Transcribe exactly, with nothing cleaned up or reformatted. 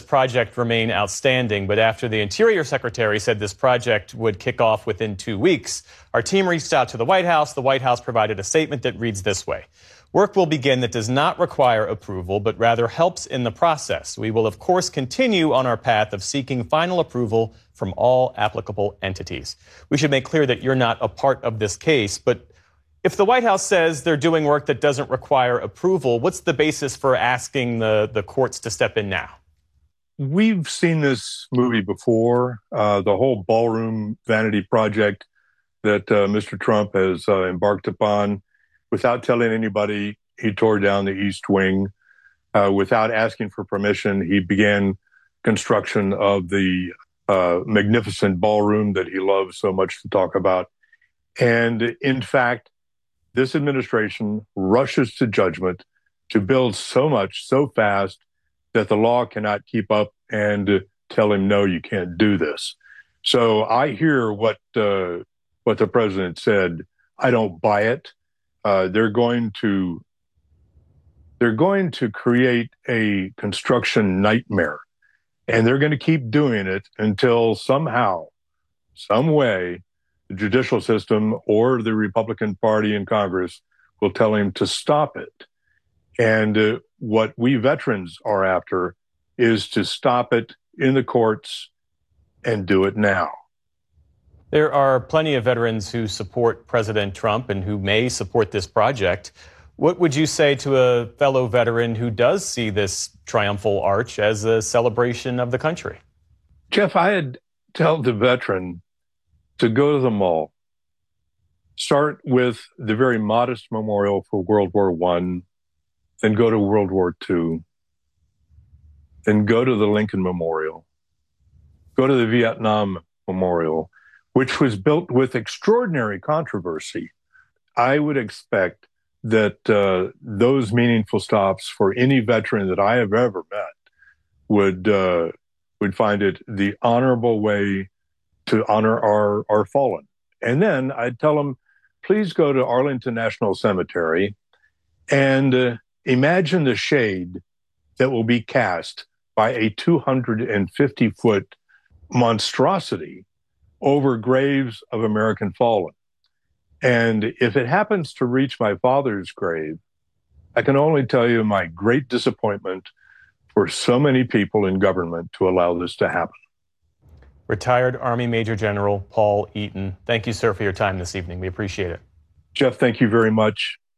project remain outstanding, but after the Interior Secretary said this project would kick off within two weeks, our team reached out to the White House. The White House provided a statement that reads this way. Work will begin that does not require approval, but rather helps in the process. We will, of course, continue on our path of seeking final approval from all applicable entities. We should make clear that you're not a part of this case, but if the White House says they're doing work that doesn't require approval, what's the basis for asking the, the courts to step in now? We've seen this movie before, uh, the whole ballroom vanity project that uh, Mister Trump has uh, embarked upon. Without telling anybody, he tore down the East Wing. Uh, without asking for permission, he began construction of the uh, magnificent ballroom that he loves so much to talk about. And in fact, this administration rushes to judgment to build so much so fast that the law cannot keep up and tell him, no, you can't do this. So I hear what uh, what the president said. I don't buy it. Uh, they're going to they're going to create a construction nightmare, and they're going to keep doing it until somehow, some way, the judicial system or the Republican Party in Congress will tell him to stop it. And uh, what we veterans are after is to stop it in the courts and do it now. There are plenty of veterans who support President Trump and who may support this project. What would you say to a fellow veteran who does see this triumphal arch as a celebration of the country? Jeff, I'd tell the veteran to go to the mall. Start with the very modest memorial for World War One, then go to World War Two, then go to the Lincoln Memorial, go to the Vietnam Memorial, which was built with extraordinary controversy. I would expect that uh, those meaningful stops for any veteran that I have ever met would uh, would find it the honorable way to honor our, our fallen. And then I'd tell them, please go to Arlington National Cemetery and uh, imagine the shade that will be cast by a two hundred fifty foot monstrosity over graves of American fallen. And if it happens to reach my father's grave, I can only tell you my great disappointment for so many people in government to allow this to happen. Retired Army Major General Paul Eaton. Thank you, sir, for your time this evening. We appreciate it. Jeff, thank you very much.